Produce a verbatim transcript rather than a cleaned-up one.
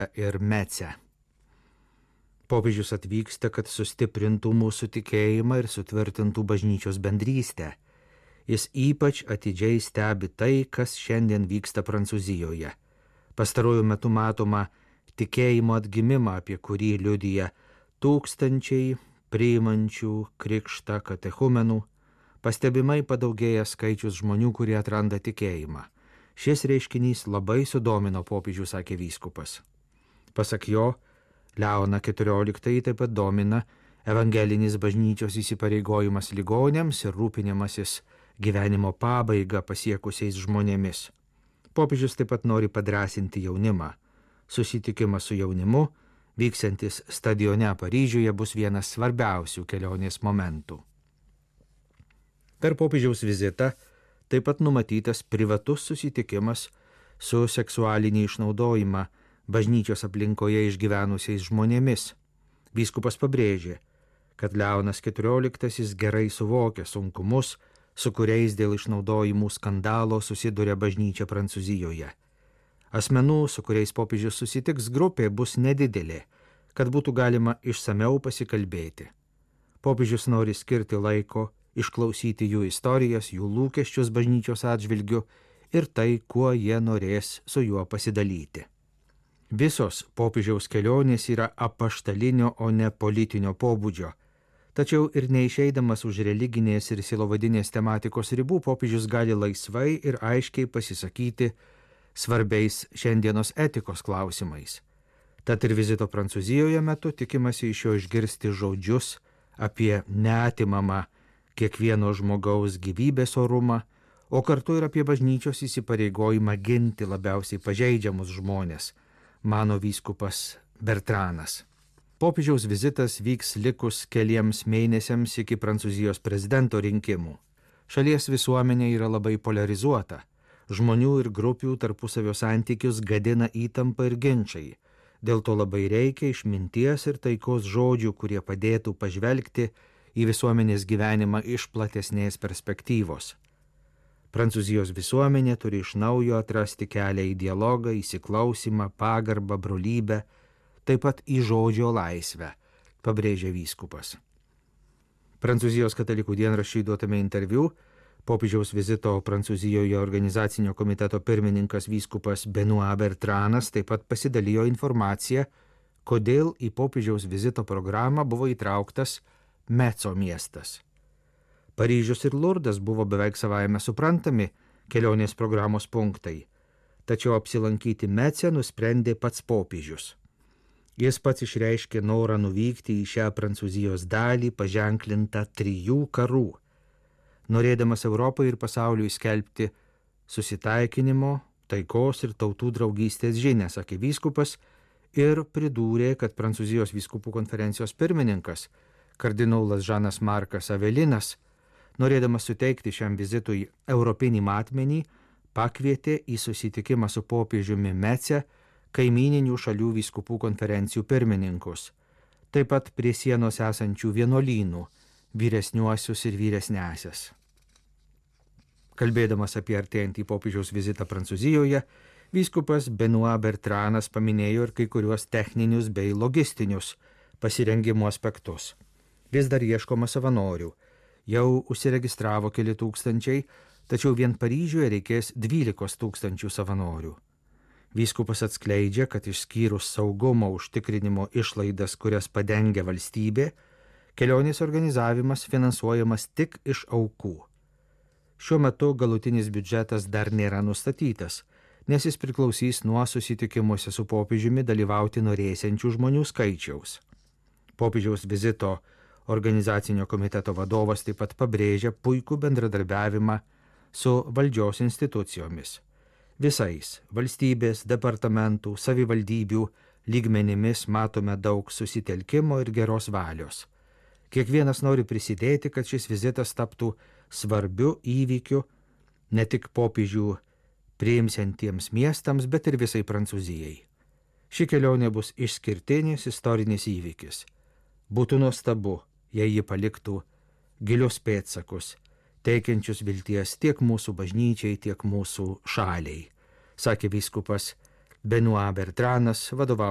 ir Mece. Popiežius atvyksta, kad sustiprintų mūsų tikėjimą ir sutvirtintų bažnyčios bendrystę. Jis ypač atidžiai stebi tai, kas šiandien vyksta Prancūzijoje. Pastaruoju metu matoma tikėjimo atgimimą, apie kurį liudija tūkstančiai priimančių krikštą katechumenų. Pastebimai padaugėja skaičius žmonių, kurie atranda tikėjimą. Šis reiškinys labai sudomino popiežių, sakė vyskupas. Pasak jo, Leoną keturioliktąjį taip pat domina evangelinis bažnyčios įsipareigojimas ligoniams ir rūpinimasis gyvenimo pabaigą pasiekusiais žmonėmis. Popiežius taip pat nori padrąsinti jaunimą. Susitikimas su jaunimu, vyksiantis stadione Paryžiuje, bus vienas svarbiausių kelionės momentų. Per popiežiaus vizitą taip pat numatytas privatus susitikimas su seksualinį išnaudojimą bažnyčios aplinkoje išgyvenusiais žmonėmis. Vyskupas pabrėžė, kad Leonas keturioliktasis gerai suvokia sunkumus, su kuriais dėl išnaudojimų skandalo susiduria bažnyčia Prancūzijoje. Asmenų, su kuriais popiežius susitiks, grupė bus nedidelė, kad būtų galima išsameu pasikalbėti. Popiežius nori skirti laiko išklausyti jų istorijas, jų lūkesčius bažnyčios atžvilgiu ir tai, kuo jie norės su juo pasidalyti. Visos popiežiaus kelionės yra apaštalinio, o ne politinio pobūdžio. Tačiau ir neišeidamas už religinės ir sielovadinės tematikos ribų, popiežius gali laisvai ir aiškiai pasisakyti svarbiais šiandienos etikos klausimais. Tad ir vizito Prancūzijoje metu tikimasi iš jo išgirsti žodžius apie neatimamą kiekvieno žmogaus gyvybės orumą, o kartu ir apie bažnyčios įsipareigojimą ginti labiausiai pažeidžiamus žmones, mano vyskupas Bertranas. Popiežiaus vizitas vyks likus keliems mėnesiams iki Prancūzijos prezidento rinkimų. Šalies visuomenė yra labai polarizuota. Žmonių ir grupių tarpusavio santykius gadina įtampa ir ginčiai. Dėl to labai reikia išminties ir taikos žodžių, kurie padėtų pažvelgti į visuomenės gyvenimą iš platesnės perspektyvos. Prancūzijos visuomenė turi iš naujo atrasti kelią į dialogą, įsiklausimą, pagarbą, brolybę, taip pat į žodžio laisvę, pabrėžė vyskupas. Prancūzijos katalikų dienraščiui duotame interviu popiežiaus vizito Prancūzijoje organizacinio komiteto pirmininkas vyskupas Benoît Bertranas taip pat pasidalijo informaciją, kodėl į popiežiaus vizito programą buvo įtrauktas Meco miestas. Paryžius ir Lurdas buvo beveik savaime suprantami kelionės programos punktai, tačiau apsilankyti Mece nusprendė pats popiežius. Jis pats išreiškė norą nuvykti į šią Prancūzijos dalį paženklintą trijų karų, norėdamas Europai ir pasauliui skelbti susitaikinimo, taikos ir tautų draugystės žinią, sakė vyskupas ir pridūrė, kad Prancūzijos vyskupų konferencijos pirmininkas kardinolas Žanas Markas Avelinas, norėdamas suteikti šiam vizitui europinį matmenį, pakvietė į susitikimą su popiežiumi Mece kaimyninių šalių vyskupų konferencijų pirmininkus, taip pat prie sienos esančių vienuolynų, vyresniuosius ir vyresnesias. Kalbėdamas apie artėjantį popiežiaus vizitą Prancūzijoje, vyskupas Benoît Bertranas paminėjo ir kai kuriuos techninius bei logistinius pasirengimo aspektus. Vis dar ieškoma savanorių. Jau užsiregistravo keli tūkstančiai, tačiau vien Paryžiuje reikės dvylikos tūkstančių savanorių. Vyskupas atskleidžia, kad išskyrus saugumo užtikrinimo išlaidas, kurias padengia valstybė, kelionės organizavimas finansuojamas tik iš aukų. Šiuo metu galutinis biudžetas dar nėra nustatytas, nes jis priklausys nuo susitikimuose su popiežiumi dalyvauti norėsiančių žmonių skaičiaus. Popiežiaus vizito organizacinio komiteto vadovas taip pat pabrėžia puikų bendradarbiavimą su valdžios institucijomis. Visais valstybės, departamentų, savivaldybių lygmenimis matome daug susitelkimo ir geros valios. Kiekvienas nori prisidėti, kad šis vizitas taptų svarbiu įvykiu ne tik popiežių priimsiantiems miestams, bet ir visai Prancūzijai. Ši kelionė bus išskirtinis istorinis įvykis. Būtų nuostabu, jei ji paliktų gilius pėdsakus, teikiančius vilties tiek mūsų bažnyčiai, tiek mūsų šaliai, sakė vyskupas Benoît Bertranas, vadovaujantis